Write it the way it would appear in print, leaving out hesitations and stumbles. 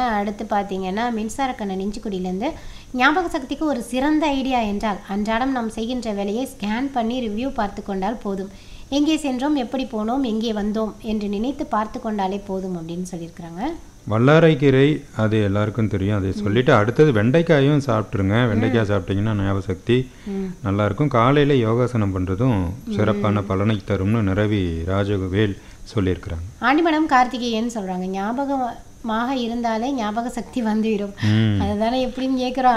அடுத்து பார்த்தீங்கன்னா மின்சாரக்கண்ண நெஞ்சுக்குடியிலேருந்து ஞாபக சக்திக்கு ஒரு சிறந்த ஐடியா என்றால் அன்றாடம் நாம் செய்கின்ற வேலையை ஸ்கேன் பண்ணி ரிவ்யூ பார்த்து கொண்டால் போதும். எங்கே சென்றோம், எப்படி போனோம், எங்கே வந்தோம் என்று நினைத்து பார்த்து கொண்டாலே போதும் அப்படின்னு சொல்லியிருக்கிறாங்க. வல்லாரைக்கீரை அது எல்லாருக்கும் தெரியும். அதை சொல்லிவிட்டு அடுத்தது வெண்டைக்காயும் சாப்பிட்ருங்க. வெண்டைக்காய் சாப்பிட்டிங்கன்னா ஞாபக சக்தி நல்லாயிருக்கும். காலையில் யோகாசனம் பண்ணுறதும் சிறப்பான பலனை தரும்னு நிரவி ராஜவேல் சொல்லியிருக்கிறாங்க. ஆண்டிமடம் கார்த்திகேயன் சொல்கிறாங்க, ஞாபகமாக இருந்தாலே ஞாபக சக்தி வந்துவிடும். அதுதானே எப்படின்னு கேட்குறோம்.